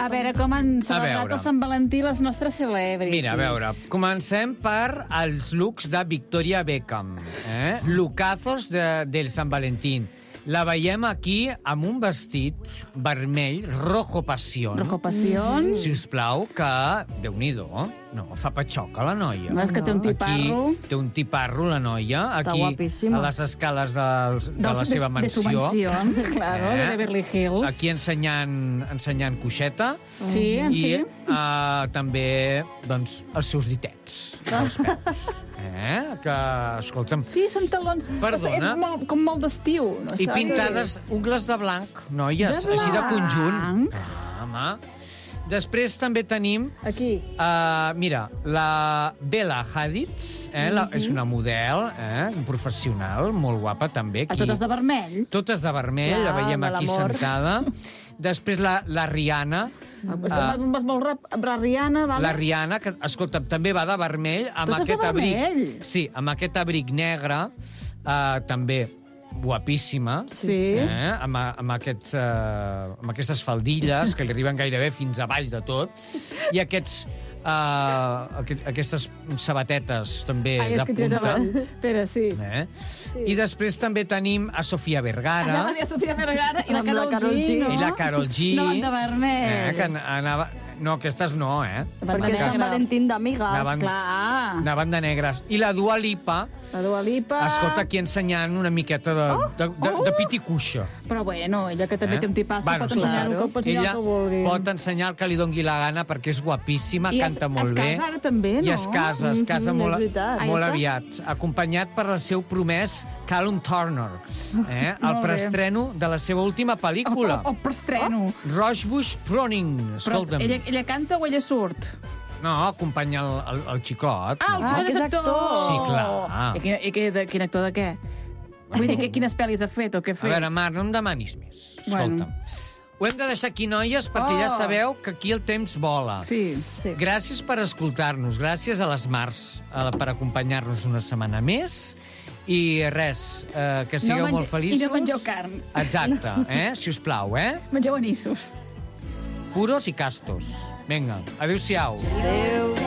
A veure, com han celebrat el Sant Valentí les nostres celebrities. Mira, a veure, comencem per els looks de Victoria Beckham. Lookazos del Sant Valentín. La veiem aquí amb un vestit vermell, rojo passió. Rojo passió. Sisplau, que Déu-n'hi-do. No, fa patxoca, la noia. No, és que té un tiparro. Aquí té un tiparro, la noia. Està aquí, guapíssima. a les escales de la seva mansió. De su mansió, claro, de Beverly Hills. Aquí ensenyant coixeta. Sí, sí. I també, doncs, els seus ditets als peus. Que, escolta'm... Sí, són talons... Perdona. És com molt d'estiu. No I pintades ungles de blanc, noies, així de conjunt. Home. Després també tenim... Aquí. Mira, la Bella Hadid, és una model, professional, molt guapa també. Aquí. Totes de vermell. Totes de vermell, la veiem aquí sentada. Després la Rihanna. Vas molt ràpid. La Rihanna, vale? La Rihanna, que, escolta, també va de vermell, amb totes aquest de vermell. abric. Sí, amb aquest abric negre, també guapíssima, sí. Amb aquestes faldilles que li arriben gairebé fins a baix de tot, i aquestes sabatetes també de punta. Però sí. I després també tenim a Sofia Vergara. A Sofia Vergara i la Karol G, no? I la Karol G. No van de vermell. Que anava... No, aquestes no, Perquè és Sant Valentín d'amigues. Clar. Anaven de negres. I la Dua Lipa... La Dua Lipa... Escolta, aquí ensenyant una miqueta de piticuixa. Però bueno, ella que també té un tipàs, pot ensenyar el que vulgui. Ella pot ensenyar el que li doni la gana perquè és guapíssima, canta molt bé. I es casa ara també, no? I es casa molt aviat. Acompanyat per el seu promès Callum Turner. El preestreno de la seva última pel·lícula. El preestreno. Rosebush Proning. Escolta'm. Però ella canta o ella surt? No, acompanya el xicot. El xicot és actor! Sí, clar. I quin actor de què? Vull dir, quines pel·lis ha fet o què ha fet? A veure, Mar, no em demanis més. Escolta'm. Ho hem de deixar aquí, noies, perquè ja sabeu que aquí el temps vola. Sí. Gràcies per escoltar-nos, gràcies a les Mars per acompanyar-nos una setmana més. I res, que sigueu molt feliços. I no mengeu carn. Exacte, si us plau, Mengeu anissos. Puros i castos. Vinga, adéu-siau. Adéu.